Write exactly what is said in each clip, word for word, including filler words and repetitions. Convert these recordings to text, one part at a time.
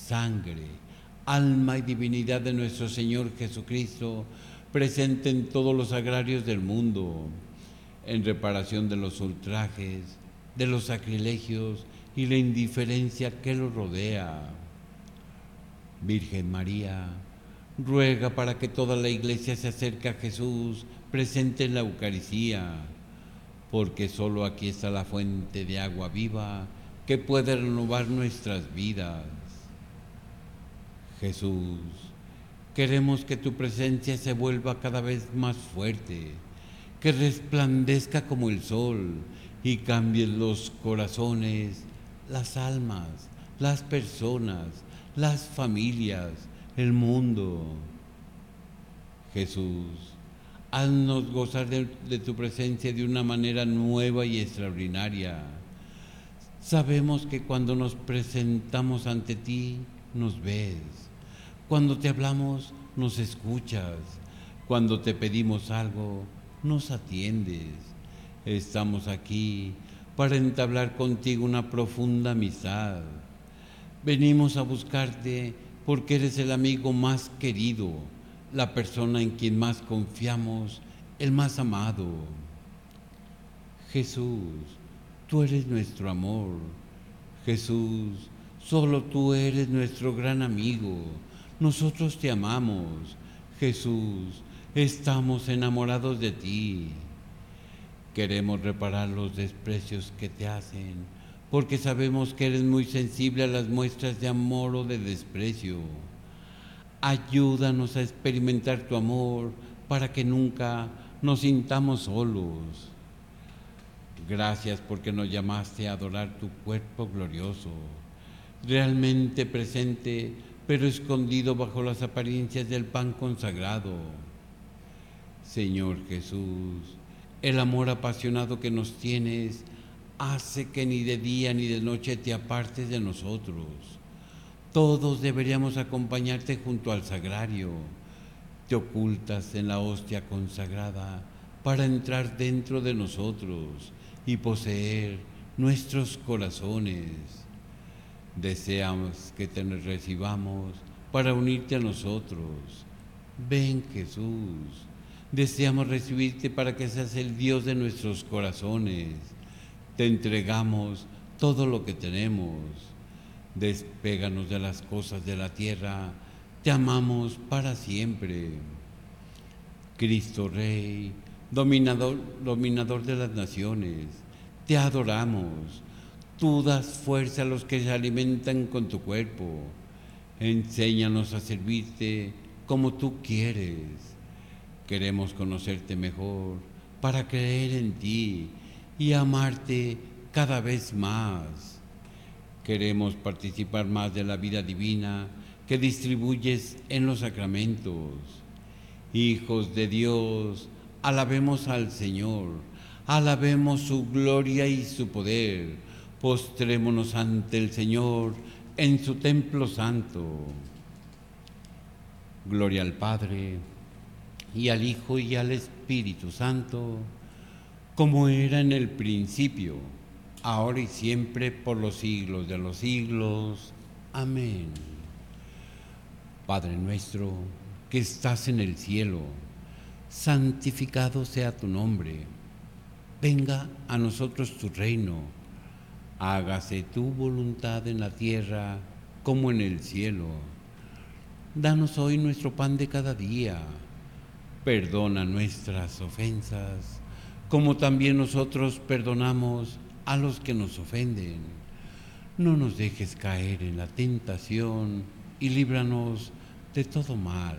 sangre, alma y divinidad de nuestro Señor Jesucristo, presente en todos los agrarios del mundo, en reparación de los ultrajes, de los sacrilegios y la indiferencia que lo rodea. Virgen María, ruega para que toda la Iglesia se acerque a Jesús presente en la Eucaristía, porque solo aquí está la fuente de agua viva que puede renovar nuestras vidas. Jesús, queremos que tu presencia se vuelva cada vez más fuerte, que resplandezca como el sol y cambie los corazones, las almas, las personas, las familias, el mundo. Jesús, haznos gozar de, de tu presencia de una manera nueva y extraordinaria. Sabemos que cuando nos presentamos ante ti, nos ves. Cuando te hablamos, nos escuchas. Cuando te pedimos algo, nos atiendes. Estamos aquí para entablar contigo una profunda amistad. Venimos a buscarte porque eres el amigo más querido, la persona en quien más confiamos, el más amado. Jesús, tú eres nuestro amor. Jesús, solo tú eres nuestro gran amigo. Nosotros te amamos. Jesús, estamos enamorados de ti. Queremos reparar los desprecios que te hacen, porque sabemos que eres muy sensible a las muestras de amor o de desprecio. Ayúdanos a experimentar tu amor para que nunca nos sintamos solos. Gracias porque nos llamaste a adorar tu cuerpo glorioso, realmente presente, pero escondido bajo las apariencias del pan consagrado. Señor Jesús, el amor apasionado que nos tienes hace que ni de día ni de noche te apartes de nosotros. Todos deberíamos acompañarte junto al sagrario. Te ocultas en la hostia consagrada para entrar dentro de nosotros y poseer nuestros corazones. Deseamos que te recibamos para unirte a nosotros. Ven, Jesús. Deseamos recibirte para que seas el Dios de nuestros corazones. Te entregamos todo lo que tenemos. Despéganos de las cosas de la tierra. Te amamos para siempre. Cristo Rey, dominador, dominador de las naciones, te adoramos. Tú das fuerza a los que se alimentan con tu cuerpo. Enséñanos a servirte como tú quieres. Queremos conocerte mejor para creer en ti y amarte cada vez más. Queremos participar más de la vida divina que distribuyes en los sacramentos. Hijos de Dios, alabemos al Señor, alabemos su gloria y su poder. Postrémonos ante el Señor en su templo santo. Gloria al Padre, y al Hijo, y al Espíritu Santo, como era en el principio, ahora y siempre, por los siglos de los siglos. Amén. Padre nuestro, que estás en el cielo, santificado sea tu nombre. Venga a nosotros tu reino. Hágase tu voluntad en la tierra como en el cielo. Danos hoy nuestro pan de cada día. Perdona nuestras ofensas, como también nosotros perdonamos a los que nos ofenden. No nos dejes caer en la tentación y líbranos de todo mal.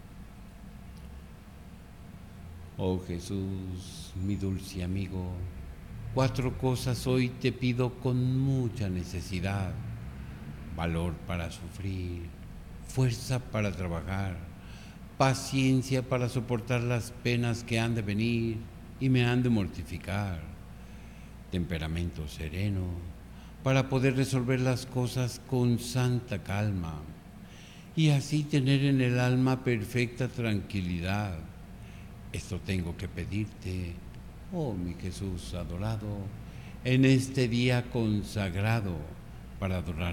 Oh Jesús, mi dulce amigo, cuatro cosas hoy te pido con mucha necesidad: valor para sufrir, fuerza para trabajar, paciencia para soportar las penas que han de venir y me han de mortificar, temperamento sereno para poder resolver las cosas con santa calma y así tener en el alma perfecta tranquilidad. Esto tengo que pedirte, oh mi Jesús adorado, en este día consagrado para adorar